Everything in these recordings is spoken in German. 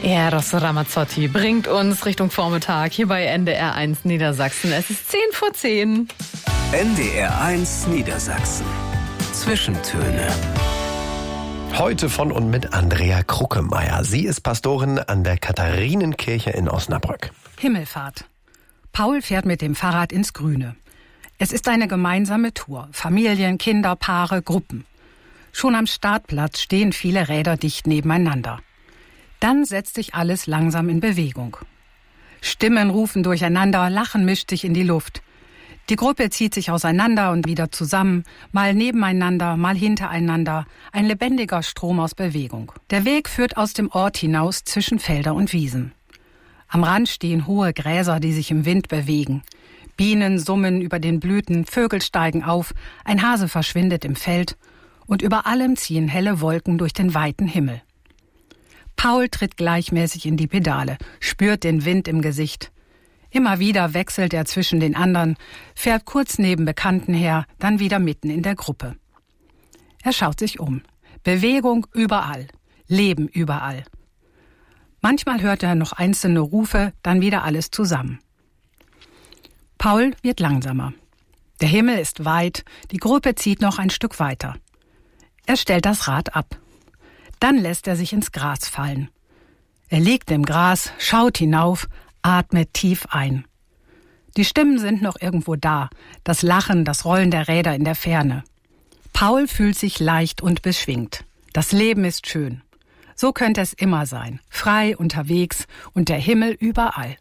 Eros Ramazzotti bringt uns Richtung Vormittag hier bei NDR 1 Niedersachsen. Es ist 10:10. NDR 1 Niedersachsen. Zwischentöne. Heute von und mit Andrea Kruckemeyer. Sie ist Pastorin an der Katharinenkirche in Osnabrück. Himmelfahrt. Paul fährt mit dem Fahrrad ins Grüne. Es ist eine gemeinsame Tour. Familien, Kinder, Paare, Gruppen. Schon am Startplatz stehen viele Räder dicht nebeneinander. Dann setzt sich alles langsam in Bewegung. Stimmen rufen durcheinander, Lachen mischt sich in die Luft. Die Gruppe zieht sich auseinander und wieder zusammen, mal nebeneinander, mal hintereinander, ein lebendiger Strom aus Bewegung. Der Weg führt aus dem Ort hinaus zwischen Felder und Wiesen. Am Rand stehen hohe Gräser, die sich im Wind bewegen. Bienen summen über den Blüten, Vögel steigen auf, ein Hase verschwindet im Feld und über allem ziehen helle Wolken durch den weiten Himmel. Paul tritt gleichmäßig in die Pedale, spürt den Wind im Gesicht. Immer wieder wechselt er zwischen den anderen, fährt kurz neben Bekannten her, dann wieder mitten in der Gruppe. Er schaut sich um. Bewegung überall, Leben überall. Manchmal hört er noch einzelne Rufe, dann wieder alles zusammen. Paul wird langsamer. Der Himmel ist weit, die Gruppe zieht noch ein Stück weiter. Er stellt das Rad ab. Dann lässt er sich ins Gras fallen. Er liegt im Gras, schaut hinauf, atmet tief ein. Die Stimmen sind noch irgendwo da, das Lachen, das Rollen der Räder in der Ferne. Paul fühlt sich leicht und beschwingt. Das Leben ist schön. So könnte es immer sein, frei unterwegs und der Himmel überall.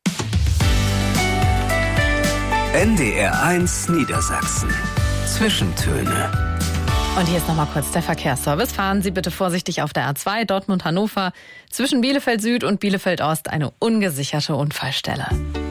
NDR 1 Niedersachsen. Zwischentöne. Und hier ist nochmal kurz der Verkehrsservice. Fahren Sie bitte vorsichtig auf der A2 Dortmund-Hannover zwischen Bielefeld Süd und Bielefeld Ost eine ungesicherte Unfallstelle.